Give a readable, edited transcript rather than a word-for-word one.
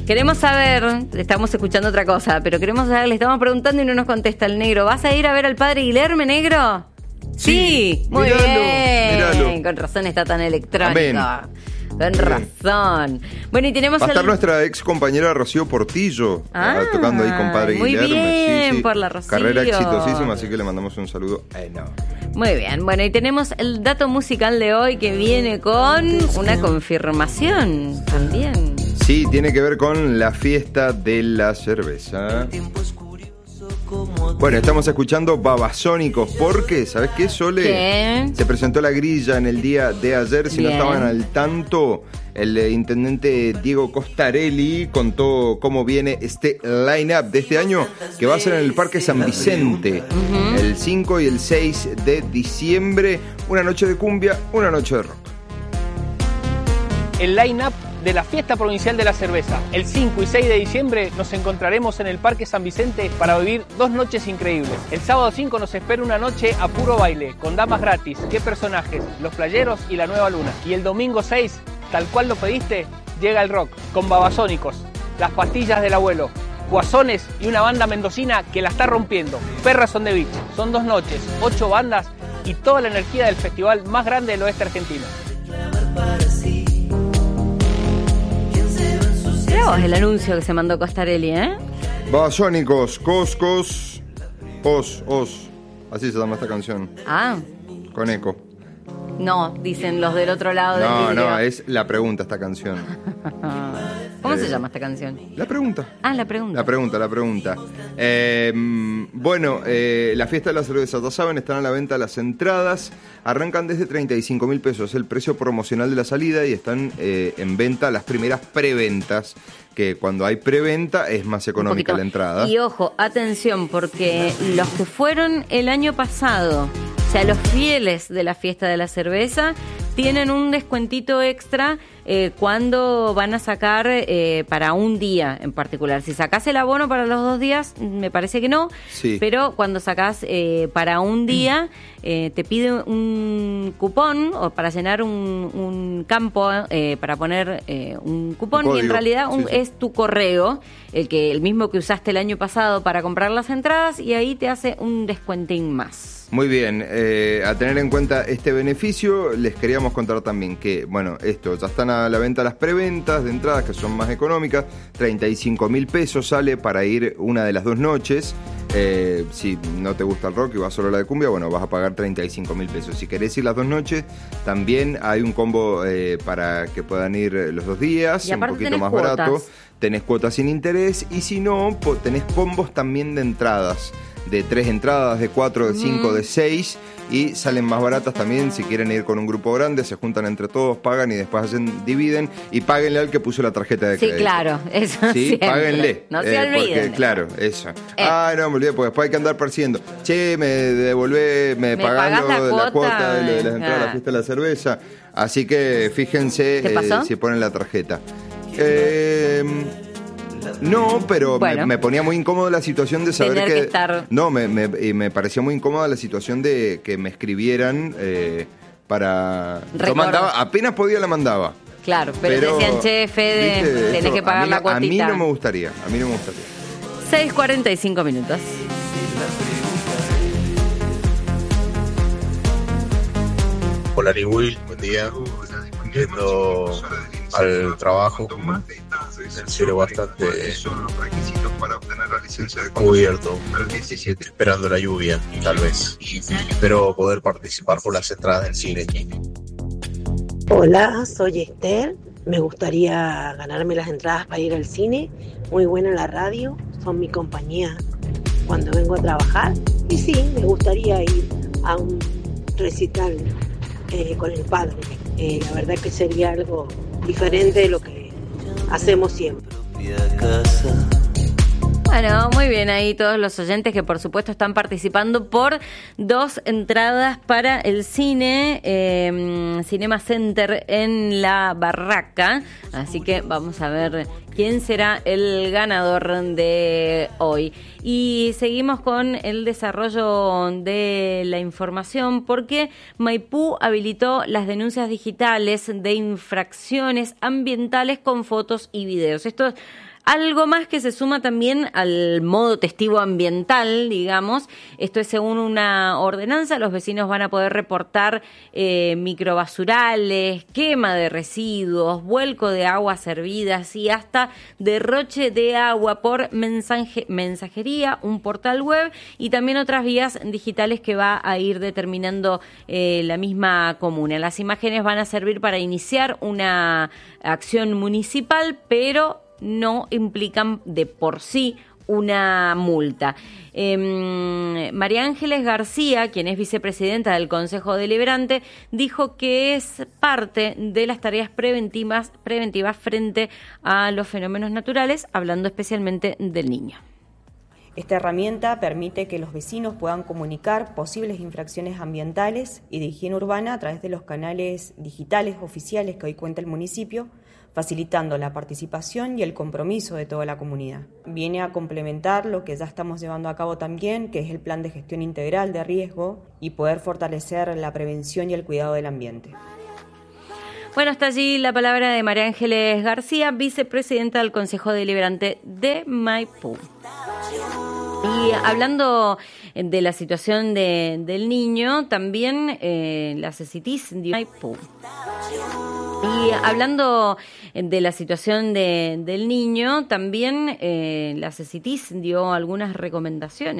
Queremos saber, estamos escuchando otra cosa, pero queremos saber, le estamos preguntando y no nos contesta el negro. ¿Vas a ir a ver al padre Guilherme, negro? Sí, muy bien. Míralo. Con razón está tan electrónico. Amén. Con razón. Bueno, y tenemos va a estar nuestra ex compañera Rocío Portillo tocando ahí con padre muy Guilherme. Muy bien, por la Rocío. Carrera exitosísima, así que le mandamos un saludo enorme. Muy bien, bueno, y tenemos el dato musical de hoy que viene con una confirmación también. Sí, tiene que ver con la fiesta de la cerveza. Bueno, estamos escuchando Babasónicos porque, ¿sabes qué, Sole? ¿Qué? Se presentó la grilla en el día de ayer. Si no estaban al tanto, el intendente Diego Costarelli contó cómo viene este line-up de este año, que va a ser en el Parque San Vicente, el 5 y el 6 de diciembre. Una noche de cumbia, una noche de rock. El line-up de la Fiesta Provincial de la Cerveza. El 5 y 6 de diciembre nos encontraremos en el Parque San Vicente para vivir 2 noches increíbles. El sábado 5 nos espera una noche a puro baile, con damas gratis, qué personajes, los playeros y la nueva luna. Y el domingo 6, tal cual lo pediste, llega el rock, con Babasónicos, las pastillas del abuelo, Guasones y una banda mendocina que la está rompiendo, Perras on the Beach. Son 2 noches, 8 bandas y toda la energía del festival más grande del oeste argentino. Vos el anuncio que se mandó Costarelli, Babasónicos, Coscos, Os. Así se llama esta canción. Con eco. No, dicen los del otro lado del vidrio. No, es la pregunta esta canción. ¿Cómo se llama esta canción? La pregunta. La pregunta. La pregunta. La fiesta de la cerveza, ya saben, están a la venta las entradas. Arrancan desde 35.000 pesos, el precio promocional de la salida, y están en venta las primeras preventas, que cuando hay preventa es más económica la entrada. Y ojo, atención, porque los que fueron el año pasado, o sea, los fieles de la fiesta de la cerveza, tienen un descuentito extra cuando van a sacar para un día en particular. Si sacás el abono para los 2 días, me parece que no, sí. Pero cuando sacás para un día, te pide un cupón o para llenar un campo para poner un cupón, y en realidad es tu correo, el mismo que usaste el año pasado para comprar las entradas, y ahí te hace un descuentín más. Muy bien, a tener en cuenta este beneficio, les queríamos contar también que, ya están a la venta las preventas de entradas, que son más económicas. 35.000 pesos sale para ir una de las 2 noches. Si no te gusta el rock y vas solo a la de cumbia, vas a pagar 35.000 pesos. Si querés ir las 2 noches, también hay un combo para que puedan ir los 2 días, un poquito más cuotas. Barato. Tenés cuotas sin interés, y si no, tenés combos también de entradas. De 3 entradas, de 4, de 5, de 6, y salen más baratas también. Si quieren ir con un grupo grande, se juntan entre todos, pagan y después dividen, y páguenle al que puso la tarjeta de crédito. Sí, claro, eso sí, siempre. Páguenle. No se olviden. Porque, claro, eso. No me olvidé, porque después hay que andar persiguiendo. Che, me pagando la cuota de las entradas a la fiesta de la cerveza. Así que fíjense si ponen la tarjeta. No, pero me ponía muy incómodo la situación de saber que estar... No, me parecía muy incómoda la situación de que me escribieran para... Yo mandaba, apenas podía la mandaba. Claro, pero te decían, che, Fede, tenés que pagar la cuotita. A mí no me gustaría. 6:45 minutos. Hola, Will, buen día. Yendo al trabajo, el cielo bastante cubierto, esperando la lluvia, tal vez. Espero poder participar por las entradas del cine. Hola, soy Esther. Me gustaría ganarme las entradas para ir al cine. Muy buena la radio, son mi compañía cuando vengo a trabajar. Y sí, me gustaría ir a un recital con el padre. La verdad que sería algo diferente de lo que hacemos siempre. Bueno, muy bien ahí todos los oyentes que por supuesto están participando por 2 entradas para el cine, Cinema Center en La Barraca. Así que vamos a ver quién será el ganador de hoy. Y seguimos con el desarrollo de la información, porque Maipú habilitó las denuncias digitales de infracciones ambientales con fotos y videos. Esto Algo más que se suma también al modo testigo ambiental, digamos, esto es según una ordenanza, los vecinos van a poder reportar microbasurales, quema de residuos, vuelco de aguas servidas y hasta derroche de agua por mensajería, un portal web y también otras vías digitales que va a ir determinando la misma comuna. Las imágenes van a servir para iniciar una acción municipal, pero no implican de por sí una multa. María Ángeles García, quien es vicepresidenta del Consejo Deliberante, dijo que es parte de las tareas preventivas frente a los fenómenos naturales, hablando especialmente del Niño. Esta herramienta permite que los vecinos puedan comunicar posibles infracciones ambientales y de higiene urbana a través de los canales digitales oficiales que hoy cuenta el municipio, facilitando la participación y el compromiso de toda la comunidad. Viene a complementar lo que ya estamos llevando a cabo también, que es el plan de gestión integral de riesgo y poder fortalecer la prevención y el cuidado del ambiente. Bueno, hasta allí la palabra de María Ángeles García, vicepresidenta del Consejo Deliberante de Maipú. Y hablando de la situación del niño, también la CECITIS dio Maipú. Y hablando de la situación del niño, también la CECITIS dio algunas recomendaciones.